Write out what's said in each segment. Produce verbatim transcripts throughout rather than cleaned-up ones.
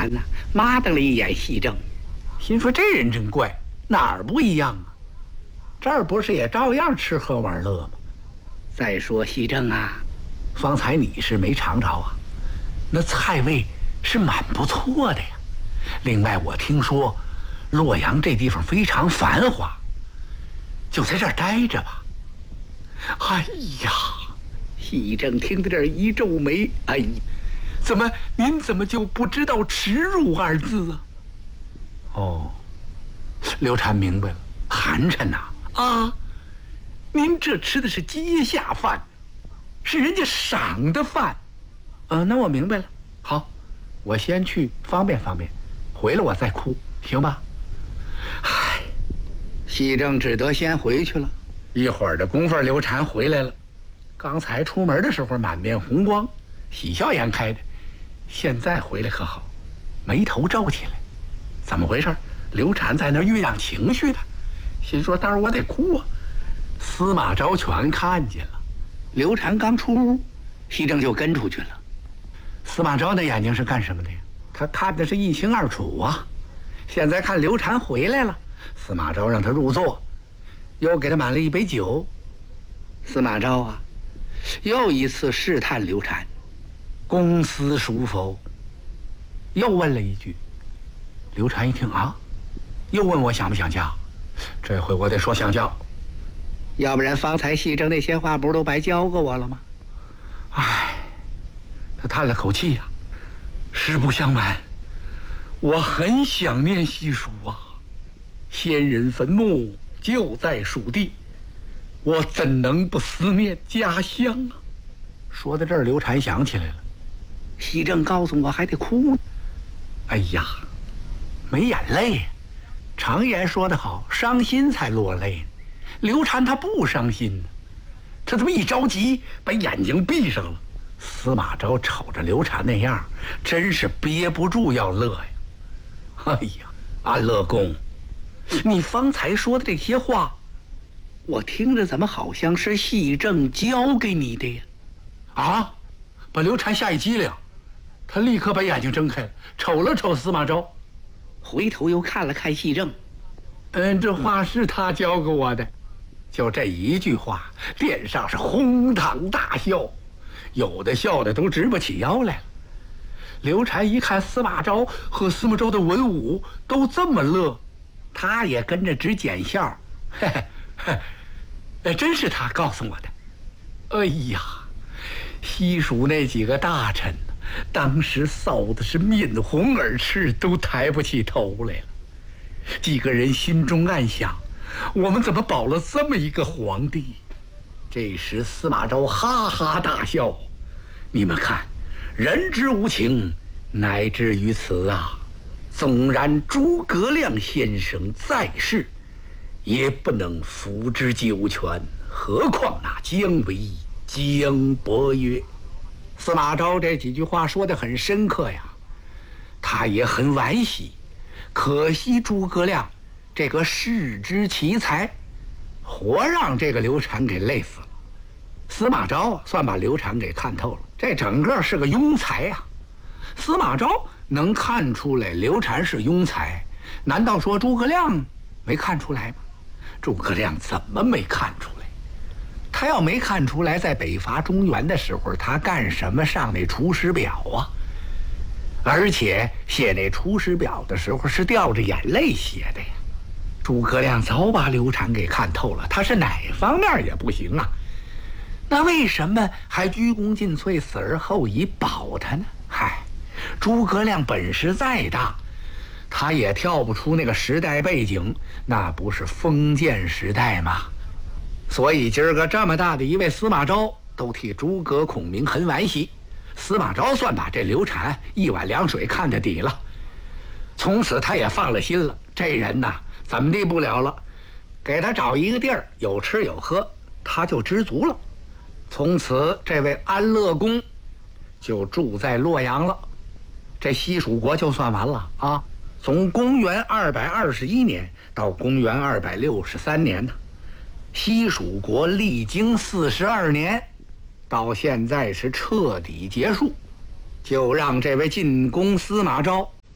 禅呢，麻瞪了一眼西正，心说这人真怪，哪儿不一样啊？这儿不是也照样吃喝玩乐吗？再说西正啊，方才你是没尝着啊，那菜味是蛮不错的呀。另外我听说洛阳这地方非常繁华，就在这儿待着吧。哎呀，西正听到这儿一皱眉，哎，怎么您怎么就不知道耻辱二字啊？哦，刘禅明白了，寒碜呐！啊，您这吃的是阶下饭，是人家赏的饭。呃，那我明白了。好，我先去方便方便，回来我再哭，行吧？唉，西正只得先回去了。一会儿的功夫，刘禅回来了。刚才出门的时候满面红光，喜笑颜开的，现在回来可好，眉头皱起来。怎么回事？刘禅在那酝酿情绪呢，心说待会儿我得哭啊。司马昭全看见了，刘禅刚出屋，西正就跟出去了。司马昭的眼睛是干什么的呀？他看的是一清二楚啊。现在看刘禅回来了，司马昭让他入座，又给他满了一杯酒。司马昭啊，又一次试探刘禅，公私熟否？又问了一句。刘禅一听啊，又问我想不想嫁，这回我得说想嫁，要不然方才西正那些话不是都白教过我了吗？唉，他叹了口气呀、啊，实不相瞒，我很想念西蜀啊，先人坟墓就在蜀地，我怎能不思念家乡啊？说到这儿，刘禅想起来了，西正告诉我还得哭呢。哎呀，没眼泪。常言说得好，伤心才落泪呢。刘禅他不伤心呢，他这么一着急，把眼睛闭上了。司马昭瞅着刘禅那样，真是憋不住要乐呀。哎呀，安乐公，你方才说的这些话，我听着怎么好像是西正教给你的呀？啊！把刘禅吓一激灵，他立刻把眼睛睁开，瞅了瞅司马昭，回头又看了看西正。嗯，这话是他教给我的。就这一句话，脸上是哄堂大笑，有的笑的都直不起腰来了。刘禅一看司马昭和司马昭的文武都这么乐，他也跟着直奸笑。嘿嘿嘿，真是他告诉我的。哎呀，西蜀那几个大臣当时臊的是面红耳赤，都抬不起头来了。几个人心中暗想，我们怎么保了这么一个皇帝？这时司马昭哈哈大笑，你们看，人之无情乃至于此啊！纵然诸葛亮先生在世，也不能辅之九泉，何况那姜维、姜伯约。司马昭这几句话说得很深刻呀，他也很惋惜，可惜诸葛亮这个世之奇才，活让这个刘禅给累死了。司马昭算把刘禅给看透了，这整个是个庸才呀、啊。司马昭能看出来刘禅是庸才，难道说诸葛亮没看出来吗？诸葛亮怎么没看出来？他要没看出来，在北伐中原的时候，他干什么上那出师表啊？而且写那出师表的时候是掉着眼泪写的呀。诸葛亮早把刘禅给看透了，他是哪方面也不行啊。那为什么还鞠躬尽瘁，死而后已保他呢？嗨，诸葛亮本事再大，他也跳不出那个时代背景，那不是封建时代吗？所以今儿个这么大的一位司马昭都替诸葛孔明很惋惜。司马昭算把这刘禅一碗凉水看得底了，从此他也放了心了，这人呐怎么地不了了，给他找一个地儿有吃有喝，他就知足了。从此这位安乐公就住在洛阳了，这西蜀国就算完了啊！从公元二百二十一年到公元二百六十三年呢，西蜀国历经四十二年，到现在是彻底结束，就让这位晋公司马昭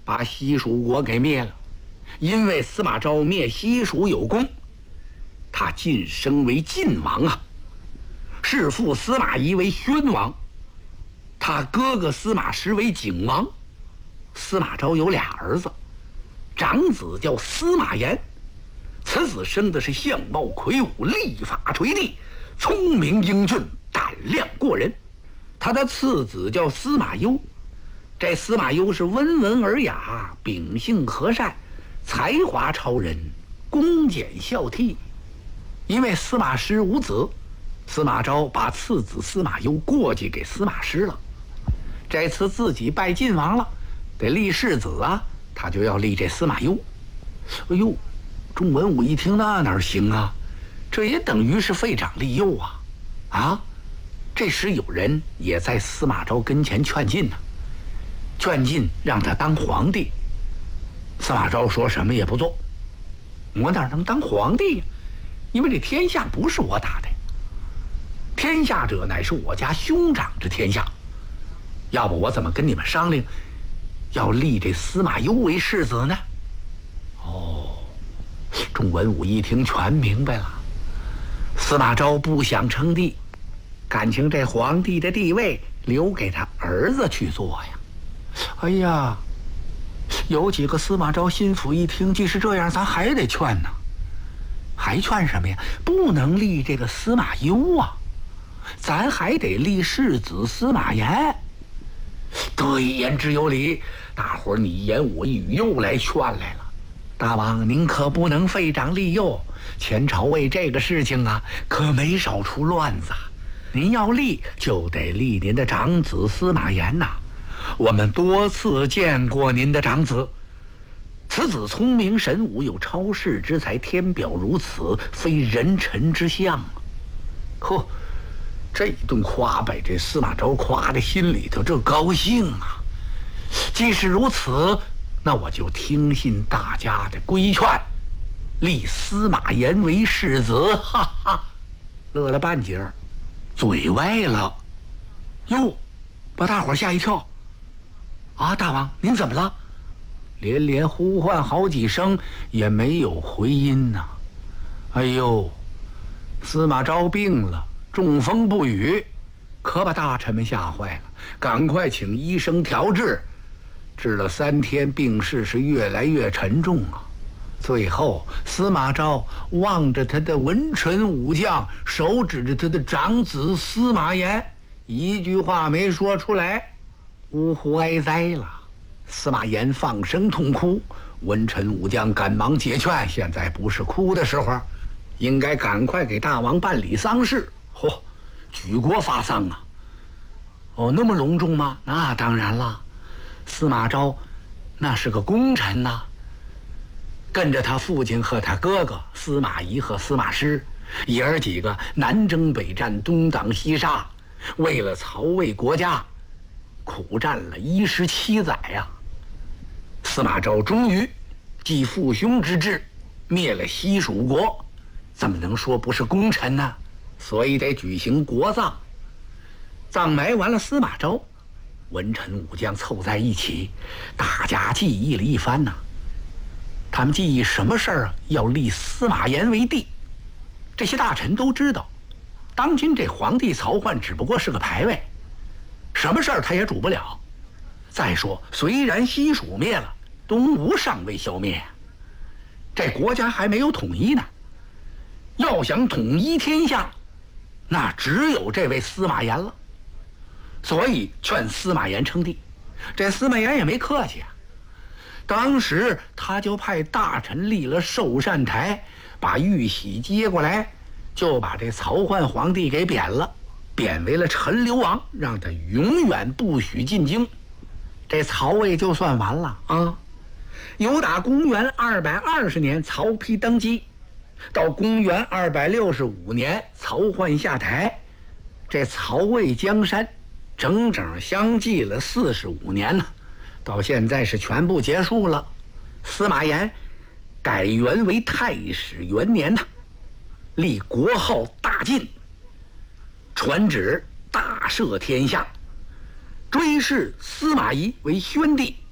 把西蜀国给灭了。因为司马昭灭西蜀有功，他晋升为晋王啊，弑父司马懿为宣王，他哥哥司马师为景王。司马昭有俩儿子，长子叫司马炎，此子生的是相貌魁梧，立法垂地，聪明英俊，胆量过人。他的次子叫司马攸，这司马攸是温文尔雅，秉性和善，才华超人，恭俭孝悌。因为司马师无子，司马昭把次子司马攸过继给司马师了。这次自己拜晋王了，得立世子啊，他就要立这司马攸。哎呦，众文武一听，那哪行啊？这也等于是废长立幼啊！啊！这时有人也在司马昭跟前劝进呢、啊，劝进让他当皇帝。司马昭说什么也不做，我哪能当皇帝呀？因为这天下不是我打的，天下者乃是我家兄长之天下，要不我怎么跟你们商量要立这司马攸为世子呢？哦，众文武一听全明白了，司马昭不想称帝，感情这皇帝的地位留给他儿子去做呀。哎呀，有几个司马昭心腹一听，即使这样，咱还得劝呢。还劝什么呀？不能立这个司马攸啊，咱还得立世子司马炎。对，言之有理，大伙儿你一言我一语，又来劝来了。大王，您可不能废长立幼，前朝为这个事情啊，可没少出乱子。您要立，就得立您的长子司马炎呐。我们多次见过您的长子，此子聪明神武，有超世之才，天表如此，非人臣之相。呵，这一顿夸摆，这司马昭夸的心里头这高兴啊！既是如此，那我就听信大家的规劝，立司马炎为世子。哈哈，乐了半截儿，嘴歪了。哟，把大伙吓一跳。啊，大王，您怎么了？连连呼唤好几声，也没有回音呐、啊。哎呦，司马昭病了，中风不语，可把大臣们吓坏了，赶快请医生调治。治了三天，病势是越来越沉重啊。最后，司马昭望着他的文臣武将，手指着他的长子司马炎，一句话没说出来，呜呼哀哉了。司马炎放声痛哭，文臣武将赶忙解劝，现在不是哭的时候，应该赶快给大王办理丧事。嚯、哦，举国发丧啊！哦，那么隆重吗？那当然了，司马昭那是个功臣呐、啊，跟着他父亲和他哥哥司马懿和司马师，爷儿几个南征北战，东挡西杀，为了曹魏国家苦战了一十七载呀、啊。司马昭终于继父兄之志，灭了西蜀国，怎么能说不是功臣呢？所以得举行国葬。葬埋完了司马昭，文臣武将凑在一起，大家记忆了一番呐、啊。他们记忆什么事儿啊？要立司马炎为帝。这些大臣都知道，当今这皇帝曹奂只不过是个牌位，什么事儿他也主不了。再说，虽然西蜀灭了，东吴尚未消灭，这国家还没有统一呢。要想统一天下，那只有这位司马炎了。所以劝司马炎称帝。这司马炎也没客气啊，当时他就派大臣立了寿善台，把玉玺接过来，就把这曹奂皇帝给贬了，贬为了陈留王，让他永远不许进京。这曹魏就算完了啊！由打公元二百二十年曹丕登基，到公元二百六十五年曹奂下台，这曹魏江山整整相继了四十五年呢，到现在是全部结束了。司马炎改元为太始元年呐，立国号大晋，传旨大赦天下，追谥司马懿为宣帝。